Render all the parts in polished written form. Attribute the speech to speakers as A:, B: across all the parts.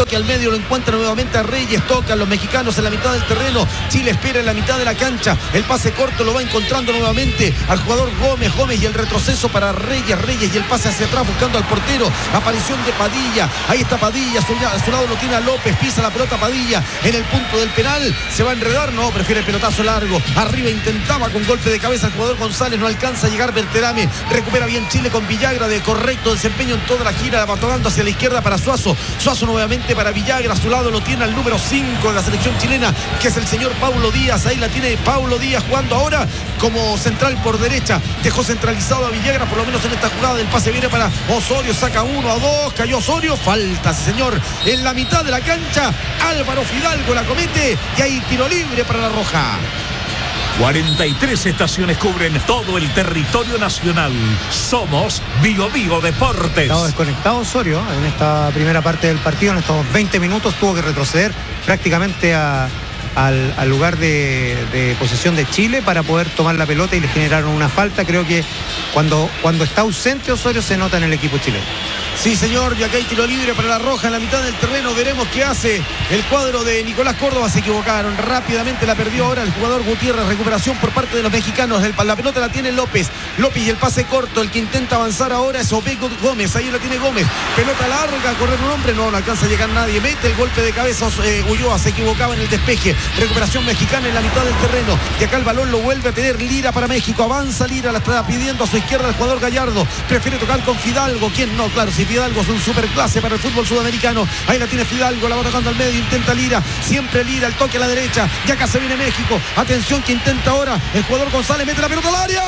A: toque al medio, lo encuentra nuevamente a Reyes, tocan los mexicanos en la mitad del terreno, Chile espera en la mitad de la cancha, el pase corto lo va encontrando nuevamente al jugador Gómez y el retroceso para Reyes y el pase hacia atrás buscando al portero, aparición de Padilla, ahí está Padilla, a su lado lo tiene a López, pisa la pelota Padilla en el punto del penal, se va a enredar, no, prefiere el pelotazo largo, arriba intentaba con golpe de cabeza el jugador González, no alcanza a llegar Berterame, recupera bien Chile con Villagra de correcto desempeño en toda la gira, abatogando hacia la izquierda para Suazo nuevamente para Villagra, a su lado lo tiene al número 5 de la selección chilena, que es el señor Paulo Díaz, ahí la tiene Paulo Díaz jugando ahora como central por derecha, dejó centralizado a Villagra, por lo menos en esta jugada, del pase viene para Osorio, saca 1-2, cayó Osorio, falta señor, en la mitad de la cancha, Álvaro Fidalgo la comete y hay tiro libre para la Roja.
B: 43 estaciones cubren todo el territorio nacional. Somos Bío Deportes.
C: Estaba desconectado Osorio en esta primera parte del partido. En estos 20 minutos tuvo que retroceder prácticamente al lugar de posesión de Chile para poder tomar la pelota y le generaron una falta. Creo que cuando está ausente Osorio se nota en el equipo chileno.
A: Sí, señor, y acá hay tiro libre para la Roja en la mitad del terreno. Veremos qué hace el cuadro de Nicolás Córdoba. Se equivocaron, rápidamente la perdió ahora el jugador Gutiérrez. Recuperación por parte de los mexicanos. La pelota la tiene López y el pase corto. El que intenta avanzar ahora es Obed Gómez. Ahí la tiene Gómez. Pelota larga, a correr un hombre. No alcanza a llegar nadie. Mete el golpe de cabeza. Ulloa se equivocaba en el despeje. Recuperación mexicana en la mitad del terreno. Y acá el balón lo vuelve a tener Lira para México. Avanza Lira, la está pidiendo a su izquierda el jugador Gallardo. Prefiere tocar con Fidalgo. ¿Quién no? Claro, si Fidalgo es un superclase para el fútbol sudamericano. Ahí la tiene Fidalgo, la va tocando al medio, intenta Lira, siempre Lira, el toque a la derecha, y acá se viene México. Atención que intenta ahora el jugador González, mete la pelota al área.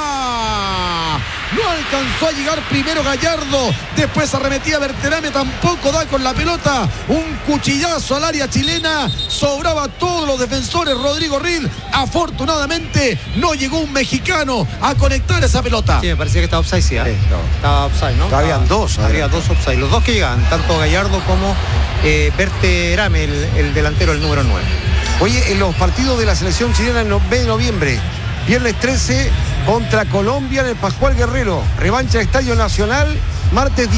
A: No alcanzó a llegar primero Gallardo, después arremetía Berterame, tampoco da con la pelota. Un cuchillazo al área chilena, sobraba a todos los defensores. Rodrigo Ril, afortunadamente no llegó un mexicano a conectar esa pelota.
C: Sí, me parecía que estaba offside, sí, ¿eh? Estaba offside, ¿no?
D: Habían dos.
C: Había dos offside, los dos que llegaban, tanto Gallardo como Berterame, el delantero, el número 9.
D: Oye, en los partidos de la selección chilena en de noviembre, viernes 13 contra Colombia en el Pascual Guerrero, revancha del Estadio Nacional, martes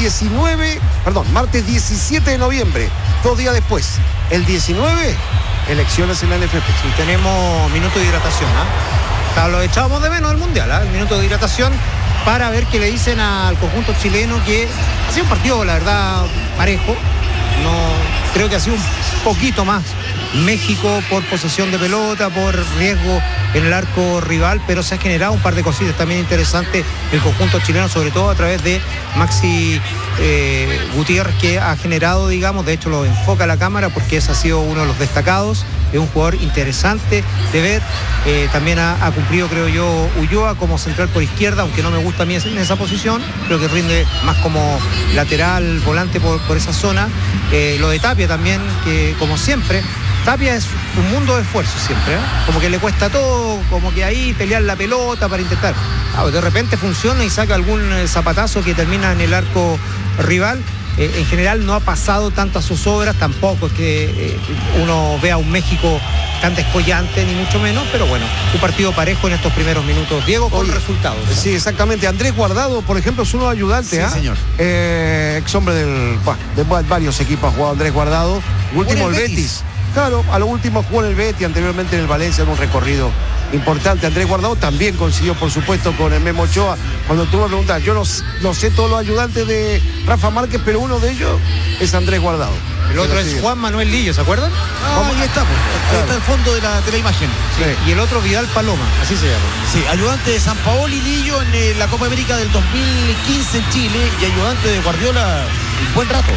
D: 17 de noviembre, 2 días después. El 19, elecciones en la NFP.
C: Sí, tenemos minuto de hidratación, ¿ah? Lo echábamos de menos del Mundial, el minuto de hidratación para ver qué le dicen al conjunto chileno, que ha sido un partido, la verdad, parejo. No, creo que ha sido un poquito más México por posesión de pelota, por riesgo en el arco rival, pero se ha generado un par de cositas también interesantes el conjunto chileno, sobre todo a través de Maxi Gutiérrez, que ha generado, digamos, de hecho lo enfoca la cámara porque ese ha sido uno de los destacados. Es un jugador interesante de ver. También ha cumplido, creo yo, Ulloa como central por izquierda, aunque no me gusta a mí en esa posición. Creo que rinde más como lateral, volante por esa zona. Lo de Tapia también, que como siempre, Tapia es un mundo de esfuerzo siempre, ¿eh? Como que le cuesta todo, como que ahí pelear la pelota para intentar. De repente funciona y saca algún zapatazo que termina en el arco rival. En general no ha pasado tanto a sus obras, tampoco es que uno vea un México tan descollante, ni mucho menos, pero bueno, un partido parejo en estos primeros minutos, Diego, con resultados.
D: Sí, exactamente. Andrés Guardado, por ejemplo, es uno ayudante,
A: sí, señor.
D: Ex hombre de varios equipos ha jugado Andrés Guardado. Último el Betis. Claro, a lo último jugó en el Betis, anteriormente en el Valencia, en un recorrido importante. Andrés Guardado también consiguió, por supuesto, con el Memo Ochoa. Cuando tuvo que preguntar, yo no sé todos los ayudantes de Rafa Márquez, pero uno de ellos es Andrés Guardado.
C: El otro es Juan Manuel Lillo, ¿se acuerdan?
A: Ahí está, ahí está el fondo de la imagen.
C: Sí. Y el otro Vidal Paloma, así se llama.
A: Sí, ayudante de San Paoli Lillo en la Copa América del 2015 en Chile y ayudante de Guardiola un buen rato.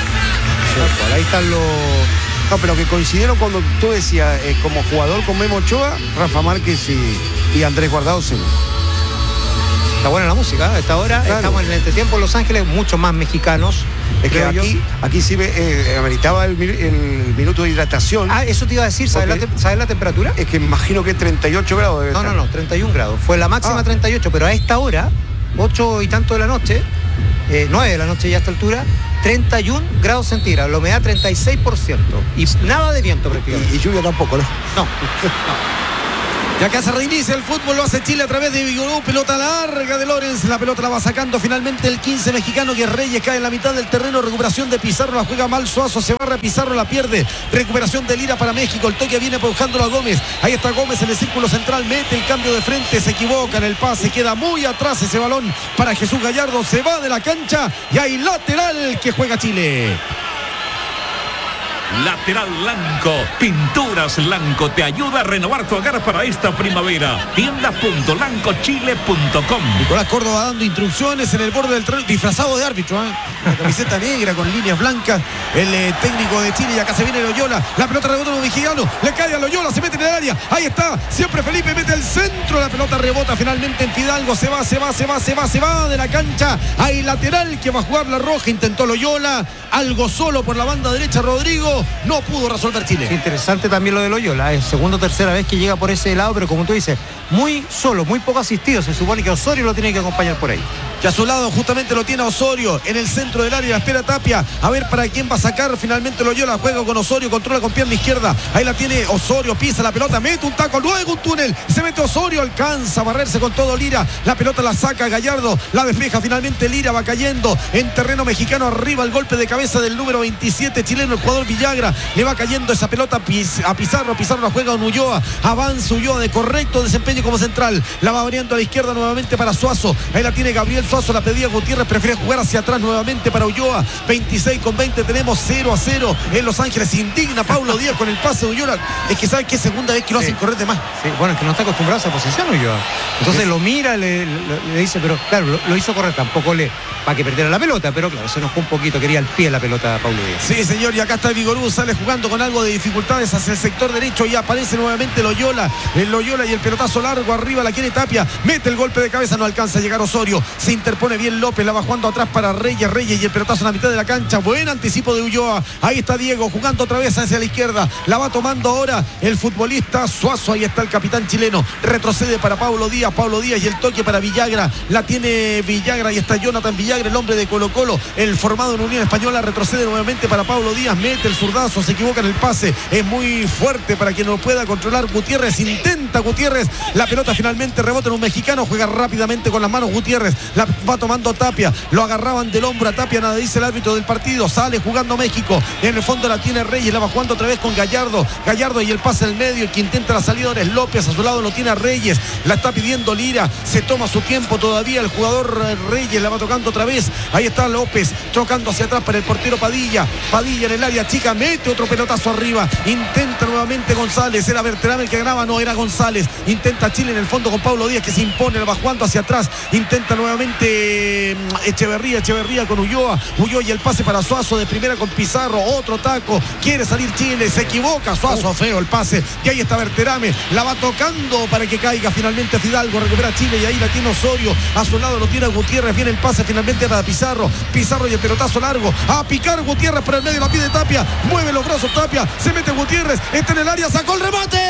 D: Sí. Ahí están los... No, pero que coincidieron cuando tú decías, como jugador con Memo Ochoa, Rafa Márquez y Andrés Guardado seguro.
C: Está buena la música, a esta hora claro. Estamos en el entretiempo en Los Ángeles, muchos más mexicanos.
D: Es que aquí sí ameritaba el minuto de hidratación.
C: Eso te iba a decir, ¿sabes la temperatura?
D: Es que imagino que es 38 grados.
C: No, 31 grados. Fue la máxima 38, pero a esta hora, 8 y tanto de la noche, 9 de la noche ya a esta altura, 31 grados centígrados, la humedad 36% y nada de viento prácticamente.
D: Y lluvia tampoco, ¿no?
C: No.
A: Y acá se reinicia el fútbol, lo hace Chile a través de Vigorú, pelota larga de Lorenz, la pelota la va sacando finalmente el 15 mexicano, que Reyes cae en la mitad del terreno, recuperación de Pizarro, la juega mal Suazo, se barra Pizarro, la pierde, recuperación de Lira para México, el toque viene buscándolo a Gómez, ahí está Gómez en el círculo central, mete el cambio de frente, se equivoca en el pase, queda muy atrás ese balón para Jesús Gallardo, se va de la cancha y hay lateral que juega Chile.
B: Lateral Lanco, Pinturas Lanco te ayuda a renovar tu hogar para esta primavera. Tienda.lancochile.com.
A: Nicolás Córdoba dando instrucciones en el borde del terreno, disfrazado de árbitro, la camiseta negra con líneas blancas, el técnico de Chile, y acá se viene Loyola, la pelota rebota en un mexicano, le cae a Loyola, se mete en el área, ahí está, siempre Felipe mete el centro, la pelota rebota finalmente en Fidalgo, se va de la cancha, hay lateral que va a jugar la roja, intentó Loyola, algo solo por la banda derecha Rodrigo, no pudo resolver Chile.
C: Interesante también lo de Loyola, es segunda o tercera vez que llega por ese lado, pero como tú dices, muy solo, muy poco asistido, se supone que Osorio lo tiene que acompañar por ahí.
A: Que a su lado justamente lo tiene Osorio en el centro del área, la espera Tapia, a ver para quién va a sacar finalmente Loyola, juega con Osorio, controla con pierna izquierda, ahí la tiene Osorio, pisa la pelota, mete un taco, luego un túnel, se mete Osorio, alcanza a barrerse con todo Lira, la pelota la saca Gallardo, la despeja finalmente Lira, va cayendo en terreno mexicano, arriba el golpe de cabeza del número 27 chileno, el jugador Villagra, le va cayendo esa pelota a Pizarro, Pizarro la juega con Ulloa, avanza Ulloa de correcto desempeño como central, la va abriendo a la izquierda nuevamente para Suazo, ahí la tiene Gabriel Suazo, la pedía Gutiérrez, prefiere jugar hacia atrás nuevamente para Ulloa, 26-20, tenemos 0-0 en Los Ángeles, indigna Paulo Díaz con el pase de Ulloa, es que sabe que es segunda vez que lo hacen correr de más.
C: Sí, bueno, es que no está acostumbrado a esa posición Ulloa, entonces lo mira, le dice, pero claro, lo hizo correr, tampoco para que perdiera la pelota, pero claro, se enojó un poquito, quería el pie la pelota Paulo Díaz.
A: Sí, señor, y acá está Vigorú, sale jugando con algo de dificultades hacia el sector derecho y aparece nuevamente Loyola, el Loyola y el pelotazo largo arriba, la quiere Tapia, mete el golpe de cabeza, no alcanza a llegar Osorio, se interpone bien López, la va jugando atrás para Reyes y el pelotazo en la mitad de la cancha, buen anticipo de Ulloa, ahí está Diego jugando otra vez hacia la izquierda, la va tomando ahora el futbolista Suazo, ahí está el capitán chileno, retrocede para Paulo Díaz y el toque para Villagra, la tiene Villagra y está Jonathan Villagra, el hombre de Colo Colo, el formado en Unión Española, retrocede nuevamente para Paulo Díaz, mete el zurdazo, se equivoca en el pase, es muy fuerte para quien no pueda controlar Gutiérrez, intenta Gutiérrez, la pelota finalmente rebota en un mexicano, juega rápidamente con las manos Gutiérrez, la va tomando Tapia, lo agarraban del hombro a Tapia, nada dice el árbitro del partido, sale jugando México, en el fondo la tiene Reyes, la va jugando otra vez con Gallardo y el pase al medio, el que intenta la salida ahora es López, a su lado lo tiene a Reyes, la está pidiendo Lira, se toma su tiempo todavía el jugador Reyes, la va tocando otra vez, ahí está López, tocando hacia atrás para el portero Padilla en el área chica, mete otro pelotazo arriba, intenta nuevamente González, era Berterame el que ganaba, no, era González, intenta Chile en el fondo con Paulo Díaz que se impone, la va jugando hacia atrás, intenta nuevamente Echeverría con Ulloa y el pase para Suazo de primera con Pizarro, otro taco, quiere salir Chile, se equivoca Suazo, feo el pase, y ahí está Berterame, la va tocando para que caiga finalmente Fidalgo, recupera Chile y ahí la tiene Osorio, a su lado lo tiene Gutiérrez, viene el pase finalmente para Pizarro y el pelotazo largo, a picar Gutiérrez por el medio, la pide Tapia, mueve los brazos Tapia, se mete Gutiérrez, está en el área, sacó el remate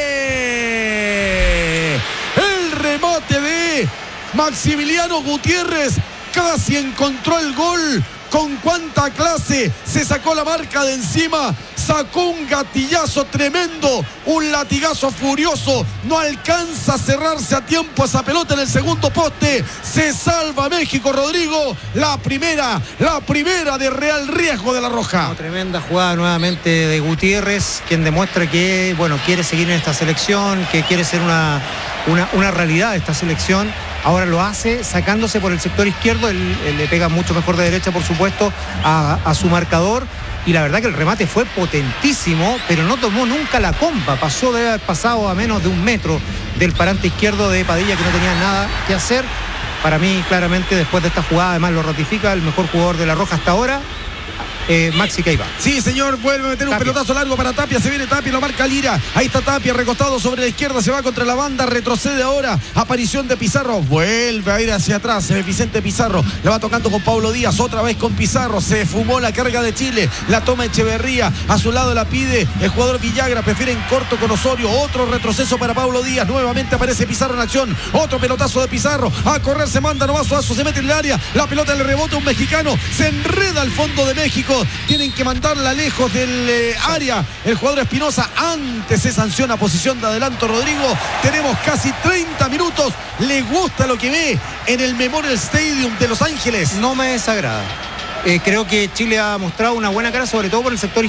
A: de Maximiliano Gutiérrez, casi encontró el gol, con cuánta clase, se sacó la marca de encima, sacó un gatillazo tremendo, un latigazo furioso, no alcanza a cerrarse a tiempo esa pelota en el segundo poste, se salva México, Rodrigo, la primera de real riesgo de la Roja.
C: Una tremenda jugada nuevamente de Gutiérrez, quien demuestra que, quiere seguir en esta selección, que quiere ser una realidad esta selección. Ahora lo hace sacándose por el sector izquierdo, él le pega mucho mejor de derecha, por supuesto, a su marcador, y la verdad que el remate fue potentísimo, pero no tomó nunca la comba, pasó de haber pasado a menos de 1 metro del parante izquierdo de Padilla, que no tenía nada que hacer. Para mí, claramente, después de esta jugada, además lo ratifica, el mejor jugador de la Roja hasta ahora, Maxi Caiba.
A: Sí, señor, vuelve a meter un pelotazo largo para Tapia, se viene Tapia, lo marca Lira, ahí está Tapia, recostado sobre la izquierda, se va contra la banda, retrocede ahora, aparición de Pizarro, vuelve a ir hacia atrás, Vicente Pizarro, la va tocando con Paulo Díaz, otra vez con Pizarro, se fumó la carga de Chile, la toma Echeverría, a su lado la pide el jugador Villagra, prefiere en corto con Osorio, otro retroceso para Paulo Díaz, nuevamente aparece Pizarro en acción, otro pelotazo de Pizarro, a correr se manda nomás Suazo, se mete en el área, la pelota le rebota a un mexicano, se enreda al fondo de México, minutos. Tienen que mandarla lejos del área. El jugador Espinosa, antes se sanciona posición de adelanto Rodrigo. Tenemos casi 30 minutos. ¿Le gusta lo que ve en el Memorial Stadium de Los Ángeles?
C: No me desagrada. Creo que Chile ha mostrado una buena cara, sobre todo por el sector